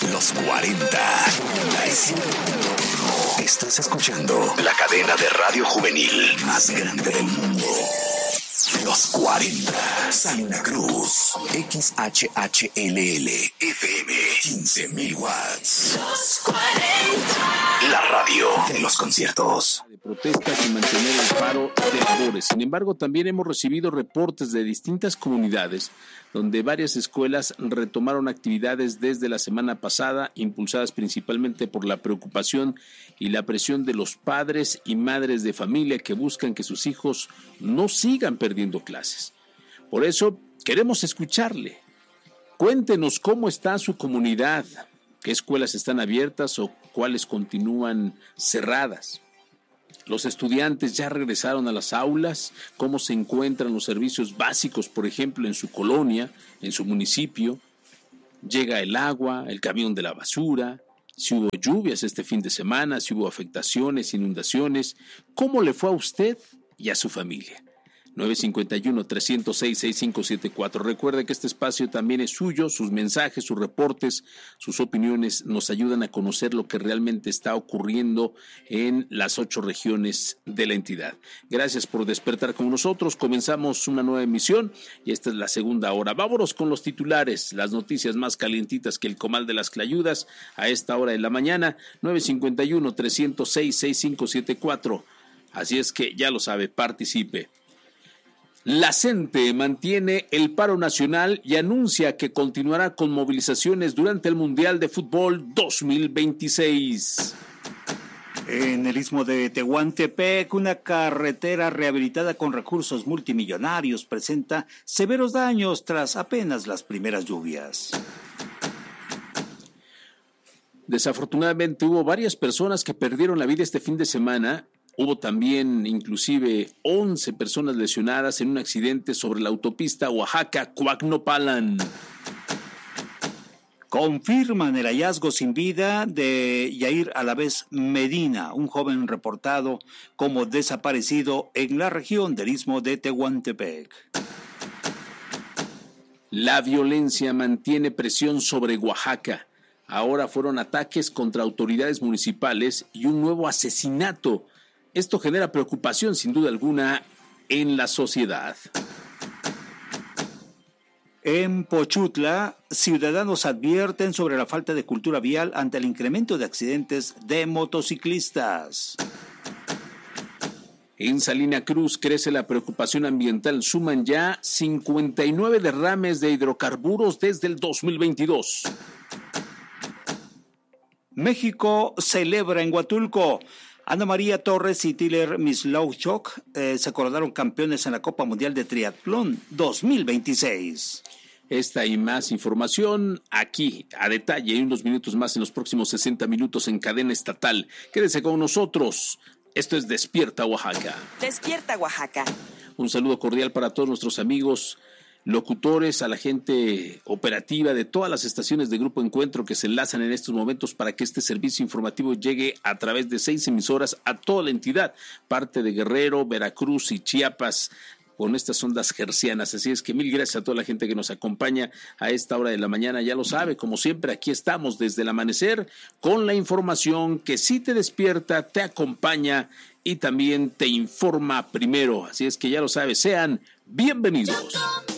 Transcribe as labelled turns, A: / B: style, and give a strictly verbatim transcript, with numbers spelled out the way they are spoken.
A: Los cuarenta. Estás escuchando la cadena de radio juvenil más grande del mundo. Los cuarenta. Salina Cruz. X H H L L F M. quince mil watts. Los cuarenta. La radio de los conciertos.
B: De protestas y mantener el paro de labores. Sin embargo, también hemos recibido reportes de distintas comunidades donde varias escuelas retomaron actividades desde la semana pasada, impulsadas principalmente por la preocupación y la presión de los padres y madres de familia que buscan que sus hijos no sigan perdiendo clases. Por eso, queremos escucharle. Cuéntenos cómo está su comunidad, qué escuelas están abiertas o cuáles continúan cerradas. Los estudiantes ya regresaron a las aulas, cómo se encuentran los servicios básicos, por ejemplo, en su colonia, en su municipio. Llega el agua, el camión de la basura, si hubo lluvias este fin de semana, si hubo afectaciones, inundaciones. ¿Cómo le fue a usted y a su familia? nueve cinco uno, tres cero seis, seis cinco siete cuatro. Recuerde que este espacio también es suyo, sus mensajes, sus reportes, sus opiniones nos ayudan a conocer lo que realmente está ocurriendo en las ocho regiones de la entidad. Gracias por despertar con nosotros. Comenzamos una nueva emisión y esta es la segunda hora. Vámonos con los titulares, las noticias más calientitas que el comal de las clayudas a esta hora de la mañana. nueve cinco uno, tres cero seis, seis cinco siete cuatro. Así es que ya lo sabe, participe. La CENTE mantiene el paro nacional y anuncia que continuará con movilizaciones durante el Mundial de Fútbol dos mil veintiséis.
C: En el istmo de Tehuantepec, una carretera rehabilitada con recursos multimillonarios presenta severos daños tras apenas las primeras lluvias.
B: Desafortunadamente hubo varias personas que perdieron la vida este fin de semana. Hubo también inclusive once personas lesionadas en un accidente sobre la autopista Oaxaca-Coacnopalan.
C: Confirman el hallazgo sin vida de Yair Alavés Medina, un joven reportado como desaparecido en la región del istmo de Tehuantepec.
B: La violencia mantiene presión sobre Oaxaca. Ahora fueron ataques contra autoridades municipales y un nuevo asesinato. Esto genera preocupación, sin duda alguna, en la sociedad.
C: En Pochutla, ciudadanos advierten sobre la falta de cultura vial ante el incremento de accidentes de motociclistas.
B: En Salina Cruz crece la preocupación ambiental. Suman ya cincuenta y nueve derrames de hidrocarburos desde el dos mil veintidós.
C: México celebra en Huatulco. Ana María Torres y Tiller Mislauchok eh, se coronaron campeones en la Copa Mundial de Triatlón dos mil veintiséis.
B: Esta y más información aquí a detalle en unos minutos más en los próximos sesenta minutos en cadena estatal. Quédese con nosotros. Esto es Despierta Oaxaca.
D: Despierta Oaxaca.
B: Un saludo cordial para todos nuestros amigos locutores, a la gente operativa de todas las estaciones de Grupo Encuentro que se enlazan en estos momentos para que este servicio informativo llegue a través de seis emisoras a toda la entidad, parte de Guerrero, Veracruz y Chiapas, con estas ondas hercianas. Así es que mil gracias a toda la gente que nos acompaña a esta hora de la mañana. Ya lo sabe, como siempre, aquí estamos desde el amanecer con la información que sí te despierta, te acompaña y también te informa primero. Así es que ya lo sabes, sean bienvenidos.